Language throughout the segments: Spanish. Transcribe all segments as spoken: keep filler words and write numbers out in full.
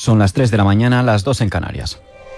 Son las tres de la mañana, las dos en Canarias.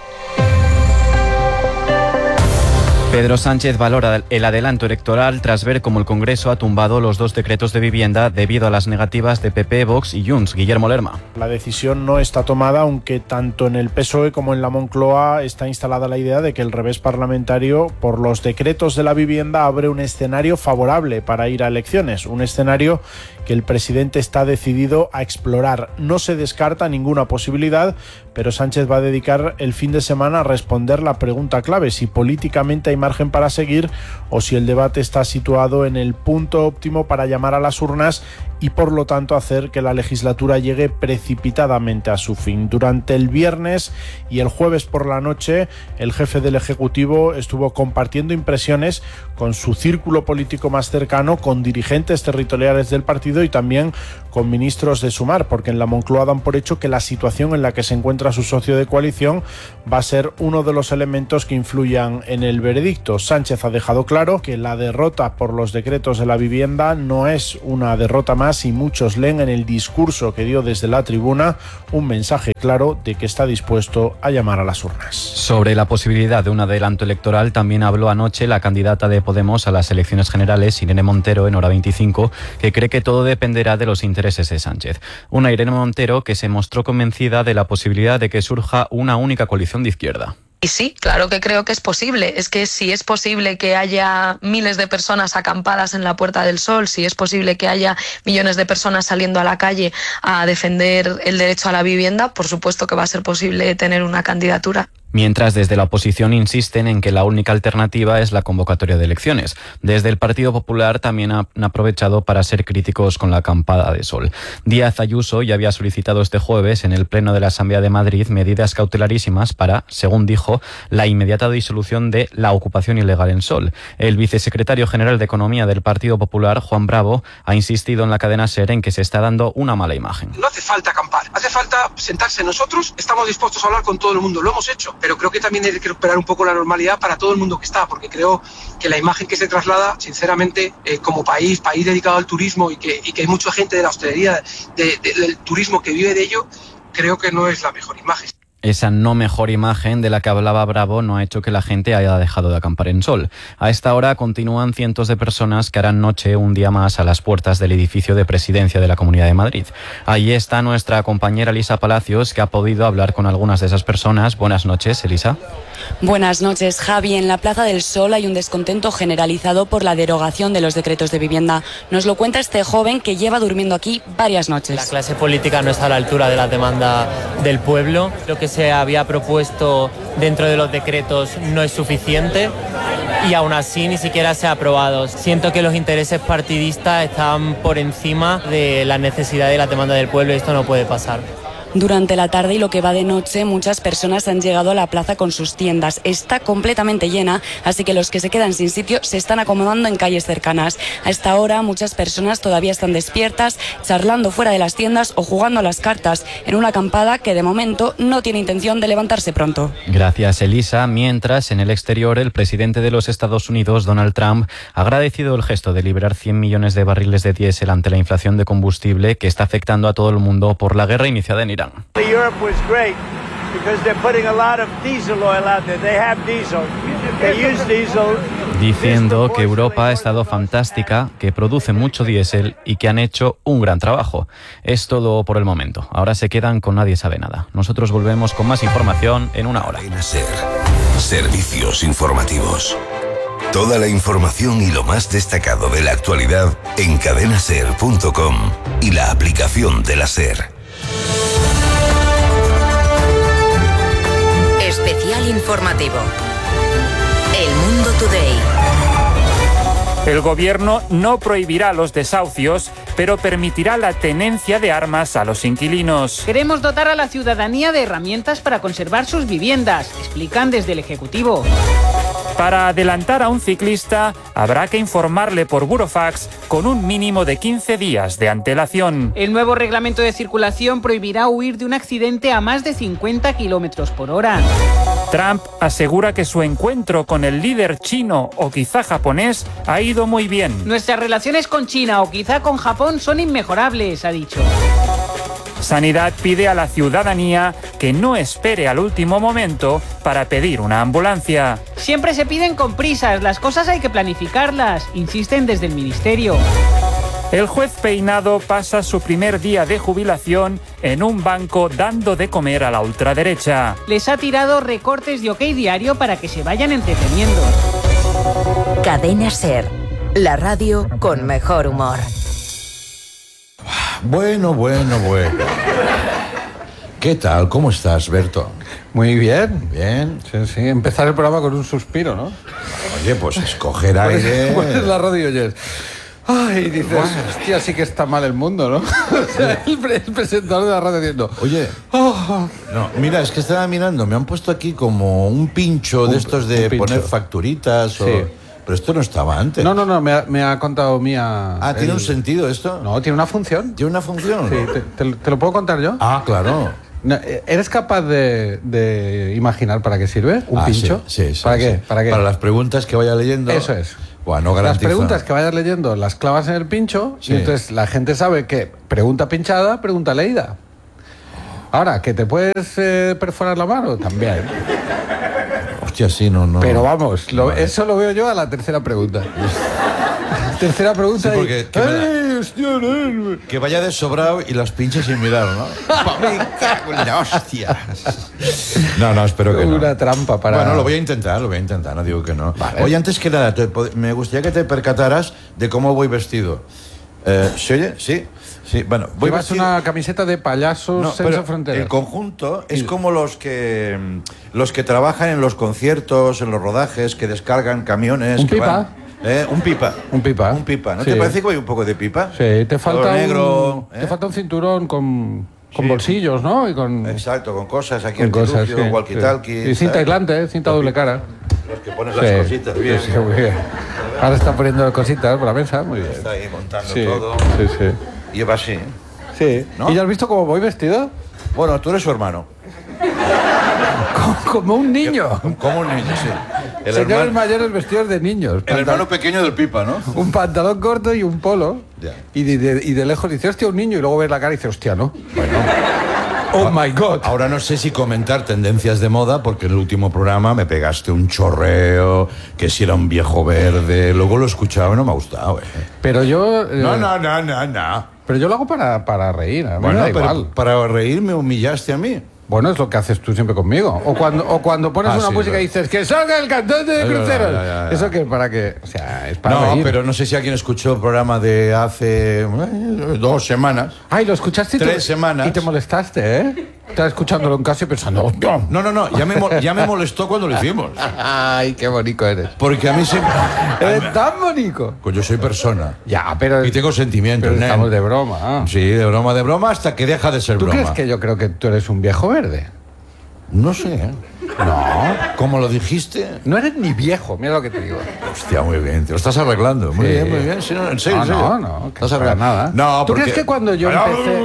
Pedro Sánchez valora el adelanto electoral tras ver cómo el Congreso ha tumbado los dos decretos de vivienda debido a las negativas de P P, Vox y Junts. Guillermo Lerma. La decisión no está tomada, aunque tanto en el P S O E como en la Moncloa está instalada la idea de que el revés parlamentario por los decretos de la vivienda abre un escenario favorable para ir a elecciones, un escenario que el presidente está decidido a explorar. No se descarta ninguna posibilidad, pero Sánchez va a dedicar el fin de semana a responder la pregunta clave, si políticamente hay margen para seguir o si el debate está situado en el punto óptimo para llamar a las urnas y por lo tanto hacer que la legislatura llegue precipitadamente a su fin. Durante el viernes y el jueves por la noche, el jefe del Ejecutivo estuvo compartiendo impresiones con su círculo político más cercano, con dirigentes territoriales del partido y también con ministros de Sumar, porque en la Moncloa dan por hecho que la situación en la que se encuentra su socio de coalición va a ser uno de los elementos que influyan en el veredicto. Sánchez ha dejado claro que la derrota por los decretos de la vivienda no es una derrota más y muchos leen en el discurso que dio desde la tribuna un mensaje claro de que está dispuesto a llamar a las urnas. Sobre la posibilidad de un adelanto electoral también habló anoche la candidata de Podemos a las elecciones generales, Irene Montero, en Hora veinticinco, que cree que todo dependerá de los intereses de Sánchez. Una Irene Montero que se mostró convencida de la posibilidad de que surja una única coalición de izquierda. Y sí, claro que creo que es posible. Es que si es posible que haya miles de personas acampadas en la Puerta del Sol, si es posible que haya millones de personas saliendo a la calle a defender el derecho a la vivienda, por supuesto que va a ser posible tener una candidatura. Mientras desde la oposición insisten en que la única alternativa es la convocatoria de elecciones. Desde el Partido Popular también han aprovechado para ser críticos con la acampada de sol. Díaz Ayuso ya había solicitado este jueves en el Pleno de la Asamblea de Madrid medidas cautelarísimas para, según dijo, la inmediata disolución de la ocupación ilegal en Sol. El vicesecretario general de Economía del Partido Popular, Juan Bravo, ha insistido en la cadena SER en que se está dando una mala imagen. No hace falta acampar, hace falta sentarse nosotros, estamos dispuestos a hablar con todo el mundo, lo hemos hecho. Pero creo que también hay que recuperar un poco la normalidad para todo el mundo que está, porque creo que la imagen que se traslada, sinceramente, eh, como país, país dedicado al turismo y que, y que hay mucha gente de la hostelería, de, de, del turismo que vive de ello, creo que no es la mejor imagen. Esa no mejor imagen de la que hablaba Bravo no ha hecho que la gente haya dejado de acampar en Sol. A esta hora continúan cientos de personas que harán noche un día más a las puertas del edificio de presidencia de la Comunidad de Madrid. Allí está nuestra compañera Elisa Palacios, que ha podido hablar con algunas de esas personas. Buenas noches, Elisa. Buenas noches, Javi. En la Plaza del Sol hay un descontento generalizado por la derogación de los decretos de vivienda. Nos lo cuenta este joven que lleva durmiendo aquí varias noches. La clase política no está a la altura de la demanda del pueblo. Lo que se había propuesto dentro de los decretos no es suficiente y aún así ni siquiera se ha aprobado. Siento que los intereses partidistas están por encima de la necesidad de la demanda del pueblo y esto no puede pasar. Durante la tarde y lo que va de noche, muchas personas han llegado a la plaza con sus tiendas. Está completamente llena, así que los que se quedan sin sitio se están acomodando en calles cercanas. A esta hora, muchas personas todavía están despiertas, charlando fuera de las tiendas o jugando a las cartas, en una acampada que de momento no tiene intención de levantarse pronto. Gracias, Elisa. Mientras, en el exterior, el presidente de los Estados Unidos, Donald Trump, ha agradecido el gesto de liberar cien millones de barriles de diésel ante la inflación de combustible que está afectando a todo el mundo por la guerra iniciada en Irán. Europe was great because they're putting a lot of diesel oil out there. They have diesel. They use diesel. Diciendo que Europa ha estado fantástica, que produce mucho diésel y que han hecho un gran trabajo. Es todo por el momento. Ahora se quedan con Nadie Sabe Nada. Nosotros volvemos con más información en una hora. SER. Servicios informativos. Toda la información y lo más destacado de la actualidad en cadena ser punto com y la aplicación de la SER. Especial informativo. El Mundo Today. El gobierno no prohibirá los desahucios, pero permitirá la tenencia de armas a los inquilinos. Queremos dotar a la ciudadanía de herramientas para conservar sus viviendas, explican desde el Ejecutivo. Para adelantar a un ciclista, habrá que informarle por burofax con un mínimo de quince días de antelación. El nuevo reglamento de circulación prohibirá huir de un accidente a más de cincuenta kilómetros por hora. Trump asegura que su encuentro con el líder chino o quizá japonés ha ido muy bien. Nuestras relaciones con China o quizá con Japón son inmejorables, ha dicho. Sanidad pide a la ciudadanía que no espere al último momento para pedir una ambulancia. Siempre se piden con prisas, las cosas hay que planificarlas, insisten desde el Ministerio. El juez Peinado pasa su primer día de jubilación en un banco dando de comer a la ultraderecha. Les ha tirado recortes de OK Diario para que se vayan entreteniendo. Cadena SER, la radio con mejor humor. Bueno, bueno, bueno. ¿Qué tal? ¿Cómo estás, Berto? Muy bien. Bien. Sí, sí. Empezar el programa con un suspiro, ¿no? Oye, pues escoger aire. Pones la radio y oyes. Ay, dices, bueno, hostia, sí que está mal el mundo, ¿no? O sea, el, pre el presentador de la radio diciendo, oye, oh. no, mira, es que estaba mirando, me han puesto aquí como un pincho un, de estos de poner facturitas, sí. o... pero esto no estaba antes. No, no, no, me ha, me ha contado Mía. Ah, ¿tiene el... un sentido esto? No, tiene una función. ¿Tiene una función? Sí, te, te, ¿te lo puedo contar yo? Ah, claro. No, ¿eres capaz de, de imaginar para qué sirve un ah, pincho? Sí, sí, sí. ¿Para sí. qué? ¿Para qué? Para las preguntas que vaya leyendo. Eso es. Bueno, las preguntas que vayas leyendo las clavas en el pincho, sí. Y entonces la gente sabe que pregunta pinchada, pregunta leída. Ahora, ¿que te puedes eh, perforar la mano? También. Hostia, sí, no, no. Pero vamos, lo, eso lo veo yo a la tercera pregunta. Tercera pregunta sí, porque, y... que, ¡Ay, hostia, no! Que vaya de sobrado y las pinches sin mirar, ¿no? ¡Me cago en la hostia! No, no, espero que no. Una trampa para... Bueno, lo voy a intentar, lo voy a intentar, no digo que no. Vale. Oye, antes que nada, te, me gustaría que te percataras de cómo voy vestido. Eh, ¿Se oye? ¿Sí? Sí, bueno, voy Llevas vestido... una camiseta de payasos no, senza fronteras. El conjunto es como los que los que trabajan en los conciertos, en los rodajes, que descargan camiones. ¿Un que pipa? Van... ¿Eh? Un pipa. Un pipa. Un pipa. ¿No sí. te parece que hay un poco de pipa? Sí, te falta Todo negro, un, ¿eh? te falta un cinturón con, con sí. bolsillos, ¿no? Y con, exacto, con cosas aquí, con cosas, sí, walkie-talkie. Sí. Y cinta aislante, ¿eh? Cinta doble cara. Los que pones sí. las cositas, bien. Sí, sí, muy bien. Ahora está poniendo cositas por la mesa, muy bien. Está ahí montando sí, todo. Sí, sí. Y va así. Sí. ¿No? ¿Y ya has visto cómo voy vestido? Bueno, tú eres su hermano. Como, como un niño. Como un niño, sí. El Señores hermano, mayores vestidos de niños. El pantal... hermano pequeño del pipa, ¿no? Un pantalón corto y un polo. Yeah. Y, de, de, y de lejos dice, hostia, un niño. Y luego ves la cara y dice, hostia, ¿no? Bueno. Oh my God. Ahora no sé si comentar tendencias de moda, porque en el último programa me pegaste un chorreo, que si era un viejo verde. Luego lo he escuchado y no me ha gustado, eh. Pero yo... Eh... No, no, no, no, no. Pero yo lo hago para, para reír. A mí bueno, me da pero igual. Para reír me humillaste a mí. Bueno, es lo que haces tú siempre conmigo. O cuando, o cuando pones ah, una sí, música y dices ¡que salga el cantante de cruceros! Ya, ya, ya, ya. Eso que para que... O sea, es para No, reír. pero no sé si alguien escuchó el programa de hace eh, dos semanas. Ay, ¿lo escuchaste? Tres tú? semanas. Y te molestaste, ¿eh? Estás escuchándolo en casa y pensando... No, no, no, no. Ya, me, ya me molestó cuando lo hicimos. Ay, qué bonito eres. Porque a mí se... Eres tan bonito. Pues yo soy persona. Ya, pero... Y tengo sentimientos. Pero estamos de broma. Sí, de broma, de broma, hasta que deja de ser ¿Tú broma. ¿Tú crees que yo creo que tú eres un viejo verde? No sé, ¿eh? No. ¿Cómo lo dijiste? No eres ni viejo, mira lo que te digo. Hostia, muy bien, te lo estás arreglando. Muy sí. bien, muy bien. Sí, no, en serio, no, en serio. no, no, ¿Estás arreglando? Nada. No, ¿Tú porque... crees que cuando yo empecé...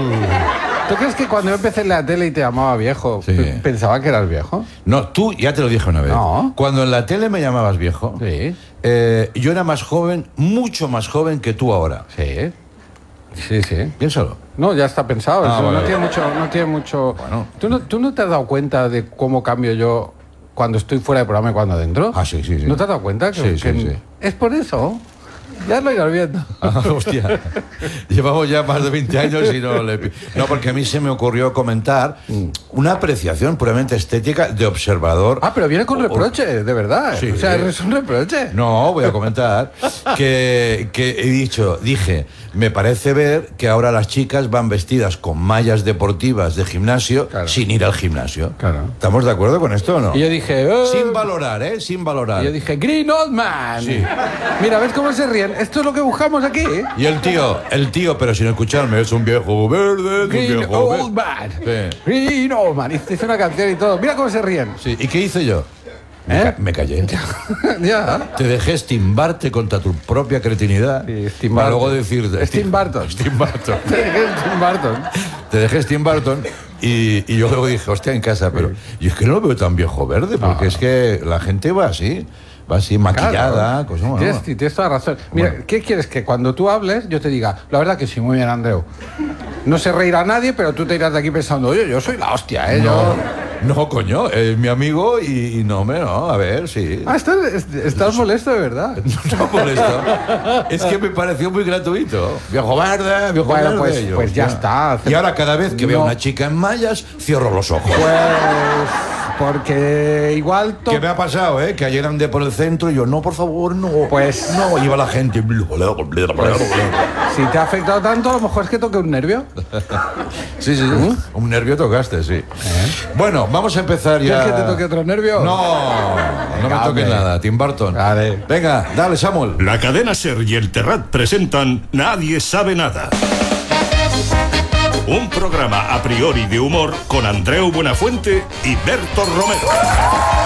¿Tú crees que cuando yo empecé en la tele y te llamaba viejo, sí. pensaba que eras viejo? No, tú, ya te lo dije una vez. No. Cuando en la tele me llamabas viejo, sí. eh, yo era más joven, mucho más joven que tú ahora. Sí. Sí, sí. Piénsalo. No, ya está pensado. Ah, Eso vale, no, vale. tiene mucho, no tiene mucho... Bueno. ¿Tú no, ¿Tú no te has dado cuenta de cómo cambio yo cuando estoy fuera de programa y cuando dentro? Ah, sí, sí, sí. ¿No te has dado cuenta? Que, sí, sí, que sí. Es por eso. Ya lo irás viendo. Ah, hostia. Llevamos ya más de veinte años y no le... No, porque a mí se me ocurrió comentar una apreciación puramente estética de observador. Ah, pero viene con reproche, de verdad. Sí. O sea, es un reproche. No, voy a comentar que, que he dicho, dije, me parece ver que ahora las chicas van vestidas con mallas deportivas de gimnasio, claro, sin ir al gimnasio. Claro. ¿Estamos de acuerdo con esto o no? Y yo dije... Eh... Sin valorar, ¿eh? Sin valorar. Y yo dije, Green Old Man. Sí. Mira, ¿ves cómo se ríen? Esto es lo que buscamos aquí. Y el tío, el tío, pero sin escucharme, es un viejo verde, Green un viejo Old Man. Sí. Green Old Man. Hice una canción y todo. Mira cómo se ríen. Sí. ¿Y qué hice yo? Me, ¿Eh? ca me callé. Ya. Te dejé estimbarte contra tu propia cretinidad. Sí, para luego decirte... Steve Barton. Steve Barton. Te dejé Steve Barton. Te dejé Steve Barton y, y yo luego dije, hostia, en casa, pero... Sí. Y es que no lo veo tan viejo verde, porque no, es que la gente va así... Va así maquillada, claro, cosa, tienes, tienes toda razón. Mira, bueno. ¿Qué quieres? Que cuando tú hables yo te diga, la verdad que sí, muy bien, Andreu. No se reirá nadie, pero tú te irás de aquí pensando, oye, yo soy la hostia, ¿eh? No, Yo... no, coño, es mi amigo y, y no, hombre, no, a ver, sí. Ah, estás, estás molesto de verdad. No molesto. Es que me pareció muy gratuito. Viejo verde, viejo Bueno, verde. pues, Yo, pues ya, ya está. Y ahora cada vez que no. veo a una chica en mallas, cierro los ojos. Pues... Porque igual... ¿Qué me ha pasado, eh? Que ayer andé por el centro y yo, no, por favor, no. Pues... No, iba la gente... Pues, si te ha afectado tanto, a lo mejor es que toque un nervio. Sí, sí, ¿Mm? un nervio tocaste, sí. ¿Eh? Bueno, vamos a empezar ya... ¿Quieres que te toque otro nervio? No, no me toques nada, Tim Burton. Vale. Venga, dale, Samuel. La cadena SER y el Terrat presentan Nadie sabe nada. Un programa a priori de humor con Andreu Buenafuente y Berto Romero.